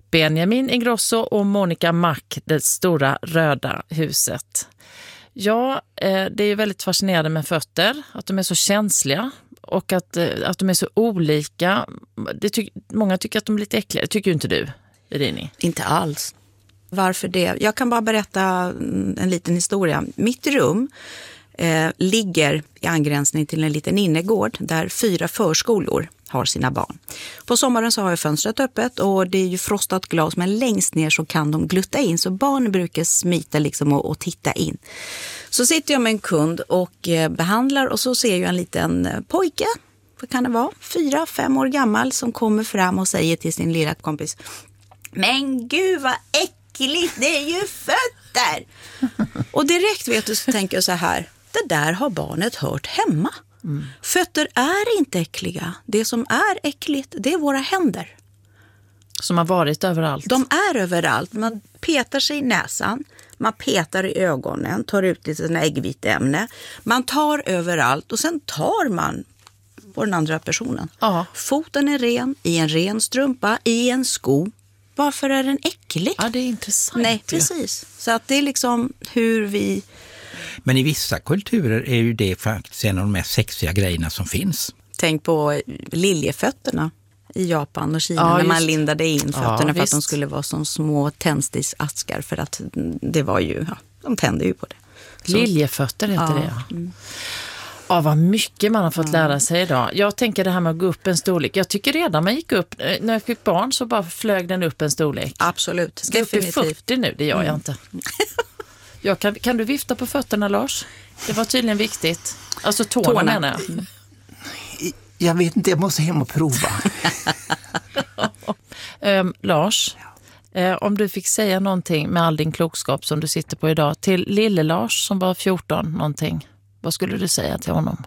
Benjamin Ingrosso och Monica Mack, det stora röda huset. Ja, det är ju väldigt fascinerande med fötter, att de är så känsliga och att de är så olika. Många tycker att de är lite äckliga. Tycker ju inte du, Irini? Inte alls. Varför det? Jag kan bara berätta en liten historia. Mitt rum ligger i angränsning till en liten innergård där 4 förskolor har sina barn. På sommaren så har jag fönstret öppet och det är ju frostat glas, men längst ner så kan de glutta in, så barn brukar smita liksom och titta in. Så sitter jag med en kund och behandlar, och så ser jag en liten pojke, vad kan det vara, 4-5 år gammal, som kommer fram och säger till sin lilla kompis: men gud vad äckligt, det är ju fötter! Och direkt vet du, så tänker jag så här: det där har barnet hört hemma. Fötter är inte äckliga. Det som är äckligt, det är våra händer. Som har varit överallt. De är överallt. Man petar sig i näsan, man petar i ögonen, tar ut lite sådana äggviteämne. Man tar överallt och sen tar man på den andra personen. Ja. Foten är ren, i en ren strumpa, i en sko. Varför är den äcklig? Ja, det är intressant. Nej, precis. Så att det är liksom hur vi... Men i vissa kulturer är ju det faktiskt en av de mest sexiga grejerna som finns. Tänk på liljefötterna i Japan och Kina, när man lindade in fötterna för att de skulle vara som små tändsticksaskar, för att det var ju, de tände ju på det. Så. Liljefötter heter det, ja. Ja, vad mycket man har fått lära sig idag. Jag tänker det här med att gå upp en storlek. Jag tycker redan man gick upp, när jag fick barn så bara flög den upp en storlek. Absolut, ska definitivt. Upp i 40 nu, det gör jag inte. Kan du vifta på fötterna, Lars? Det var tydligen viktigt. Alltså tårna menar jag. Jag vet inte, jag måste hem och prova. Lars, om du fick säga någonting med all din klokskap som du sitter på idag till lille Lars som var 14 någonting, vad skulle du säga till honom?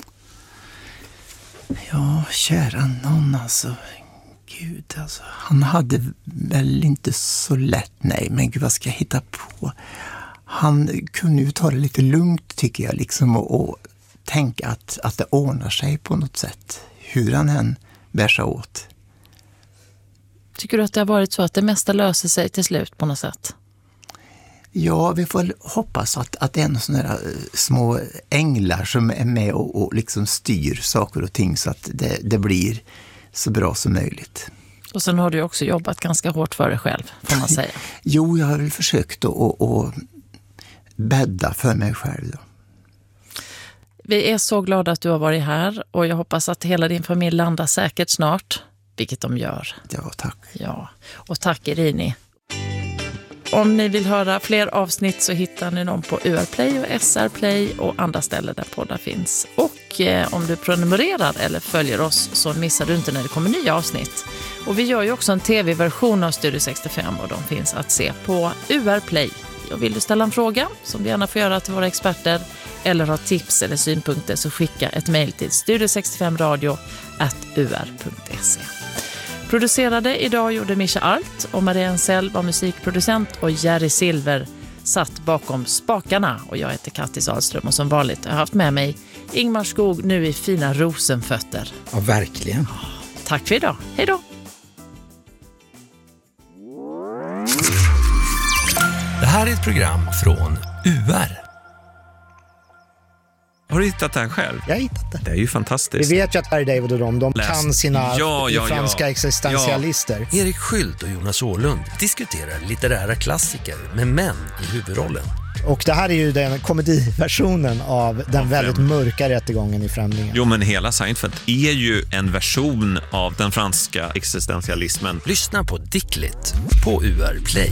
Ja, kära någon, alltså. Gud, alltså. Han hade väl inte så lätt, nej. Men gud, vad ska jag hitta på? Han kunde ju ta det lite lugnt, tycker jag, liksom, och tänka att det ordnar sig på något sätt. Hur han än bär sig åt. Tycker du att det har varit så att det mesta löser sig till slut på något sätt? Ja, vi får hoppas att det är några sådana där små änglar som är med och liksom styr saker och ting så att det blir så bra som möjligt. Och sen har du också jobbat ganska hårt för dig själv, får man säga. Jo, jag har väl försökt att bädda för mig själv då. Vi är så glada att du har varit här och jag hoppas att hela din familj landar säkert snart, vilket de gör. Ja, tack. Ja, och tack Irini. Om ni vill höra fler avsnitt så hittar ni dem på UR Play och SR Play och andra ställen där poddar finns. Och om du prenumererar eller följer oss så missar du inte när det kommer nya avsnitt. Och vi gör ju också en tv-version av Studio 65 och de finns att se på UR Play. Och vill du ställa en fråga som du gärna får göra till våra experter eller ha tips eller synpunkter så skicka ett mejl till studio65radio@ur.se. Producerade idag gjorde Mischa Alt och Maria Ensell var musikproducent och Jerry Silver satt bakom spakarna. Och jag heter Kattis Ahlström och som vanligt har jag haft med mig Ingmar Skog nu i fina rosenfötter. Ja, verkligen. Tack för idag. Hej då! Det här är ett program från UR. Har du hittat det här själv? Jag har hittat det. Det är ju fantastiskt. Vi vet ju att Harry David och de kan sina franska existentialister. Ja. Erik Skylt och Jonas Åhlund diskuterar litterära klassiker med män i huvudrollen. Och det här är ju den komediversionen av den väldigt mörka rättegången i Främlingen. Jo, men hela Seinfeld är ju en version av den franska existentialismen. Lyssna på Dicklit på UR Play.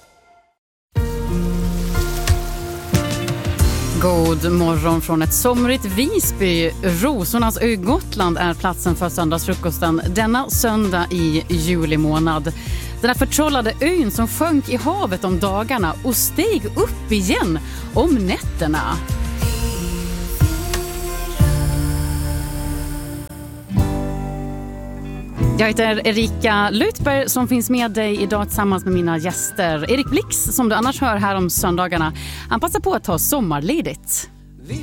God morgon från ett somrigt Visby. Rosornas ö Gotland är platsen för söndagsfrukosten denna söndag i juli månad. Den här förtrollade ön som sjönk i havet om dagarna och steg upp igen om nätterna. Jag heter Erika Lutberg som finns med dig idag tillsammans med mina gäster. Erik Blix som du annars hör här om söndagarna. Han passar på att ta sommarledigt.